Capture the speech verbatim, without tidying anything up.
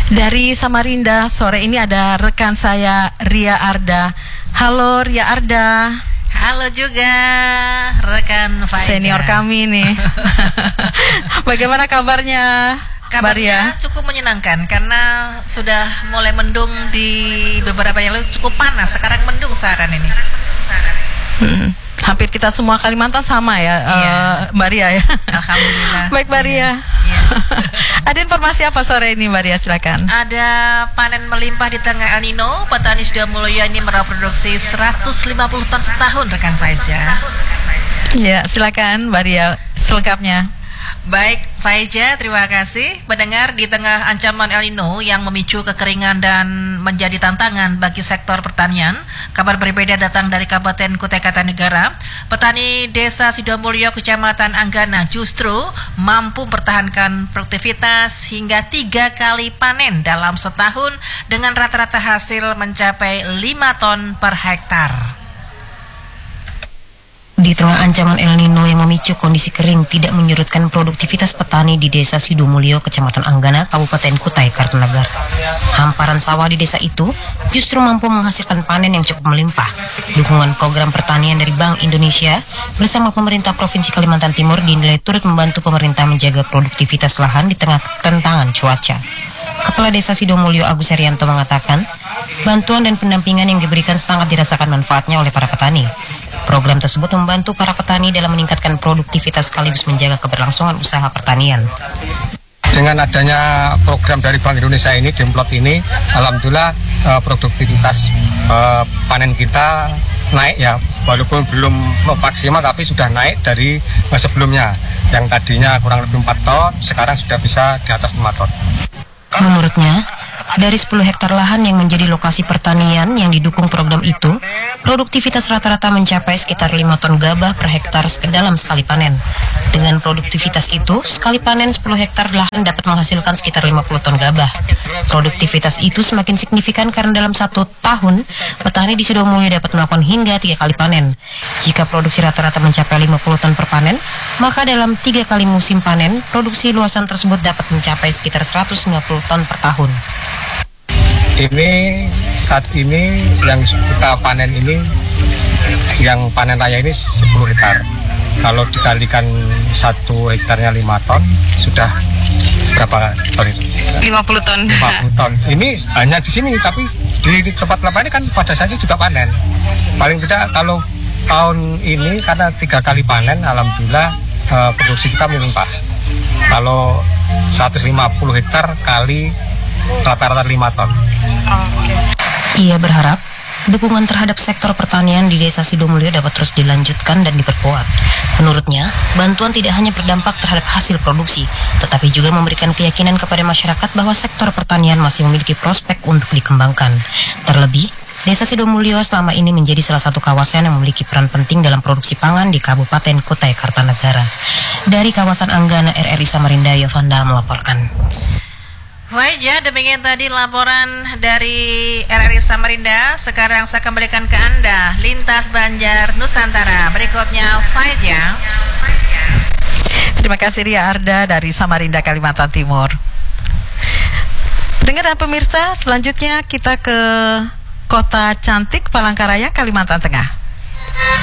Dari Samarinda, sore ini ada rekan saya Ria Arda. Halo Ria Arda. Halo juga rekan Faiza. Senior kami nih. Bagaimana kabarnya? Kabarnya cukup menyenangkan karena sudah mulai mendung di beberapa yang lalu, cukup panas. Sekarang mendung saran ini. Hmm. Hampir kita semua Kalimantan sama ya, iya. uh, Mbak Ria ya. Alhamdulillah. Baik Mbak Ria. Iya. Ada informasi apa sore ini Mbak Ria, silakan. Ada panen melimpah di tengah El Nino. Petani Sidomulyo ini memproduksi seratus lima puluh ton setahun, rekan Faiza. Ya, silakan Mbak Ria selengkapnya. Baik, Faiza, terima kasih. Pendengar, di tengah ancaman El Nino yang memicu kekeringan dan menjadi tantangan bagi sektor pertanian, kabar berbeda datang dari Kabupaten Kutai Kartanegara. Petani Desa Sidomulyo, Kecamatan Anggana justru mampu mempertahankan produktivitas hingga tiga kali panen dalam setahun dengan rata-rata hasil mencapai lima ton per hektar. Di tengah ancaman El Nino yang memicu kondisi kering tidak menyurutkan produktivitas petani di Desa Sidomulyo, Kecamatan Anggana, Kabupaten Kutai Kartanegara. Hamparan sawah di desa itu justru mampu menghasilkan panen yang cukup melimpah. Dukungan program pertanian dari Bank Indonesia bersama pemerintah Provinsi Kalimantan Timur dinilai turut membantu pemerintah menjaga produktivitas lahan di tengah tantangan cuaca. Kepala Desa Sidomulyo Agus Herianto mengatakan, bantuan dan pendampingan yang diberikan sangat dirasakan manfaatnya oleh para petani. Program tersebut membantu para petani dalam meningkatkan produktivitas sekaligus menjaga keberlangsungan usaha pertanian. Dengan adanya program dari Bank Indonesia ini, Demplot ini, alhamdulillah eh, produktivitas eh, panen kita naik ya, walaupun belum maksimal tapi sudah naik dari eh, sebelumnya. Yang tadinya kurang lebih empat ton, sekarang sudah bisa di atas lima ton. Menurutnya, dari sepuluh hektar lahan yang menjadi lokasi pertanian yang didukung program itu, produktivitas rata-rata mencapai sekitar lima ton gabah per hektar dalam sekali panen. Dengan produktivitas itu, sekali panen sepuluh hektar lahan dapat menghasilkan sekitar lima puluh ton gabah. Produktivitas itu semakin signifikan karena dalam satu tahun, petani di Sidomulyo dapat melakukan hingga tiga kali panen. Jika produksi rata-rata mencapai lima puluh ton per panen, maka dalam tiga kali musim panen, produksi luasan tersebut dapat mencapai sekitar seratus lima puluh ton per tahun. Ini saat ini yang kita panen ini, yang panen raya ini sepuluh hektar. Kalau dikalikan satu hektarnya lima ton, sudah berapa ton itu? lima puluh ton. lima puluh ton. Ini hanya di sini, tapi di tempat lain kan pada saat ini juga panen. Paling tidak kalau tahun ini karena tiga kali panen, alhamdulillah eh, produksi kita melimpah. Kalau seratus lima puluh hektar kali rata-rata lima ton. Ia berharap dukungan terhadap sektor pertanian di Desa Sidomulyo dapat terus dilanjutkan dan diperkuat. Menurutnya, bantuan tidak hanya berdampak terhadap hasil produksi, tetapi juga memberikan keyakinan kepada masyarakat bahwa sektor pertanian masih memiliki prospek untuk dikembangkan. Terlebih, Desa Sidomulyo selama ini menjadi salah satu kawasan yang memiliki peran penting dalam produksi pangan di Kabupaten Kutai Kartanegara. Dari kawasan Anggana, R R I Samarinda, Yovanda melaporkan. Wajah, demikian tadi laporan dari R R I Samarinda. Sekarang saya kembalikan ke Anda Lintas Banjar Nusantara. Berikutnya Faiza. Terima kasih Ria Arda dari Samarinda, Kalimantan Timur. Pendengar dan pemirsa, selanjutnya kita ke Kota Cantik Palangkaraya, Kalimantan Tengah.